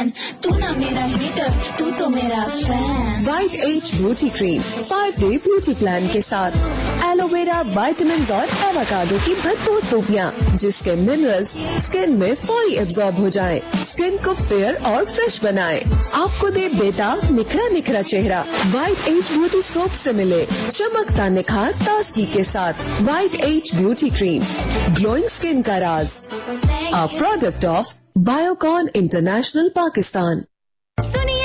Fan, तू ना मेरा हेटर, तू तो मेरा fan. White Age beauty cream 5-day beauty plan के साथ एलोवेरा, विटामिन और एवोकाडो की भरपूर खूबियाँ, जिसके मिनरल्स स्किन में फौरी एब्जॉर्ब हो जाएं, स्किन को फेयर और फ्रेश बनाए, आपको दे बेटा निखरा निखरा चेहरा। White Age ब्यूटी सोप से मिले चमकता निखार ताजगी के साथ। White Age beauty cream, glowing skin का राज, a product of Biocon international Pakistan.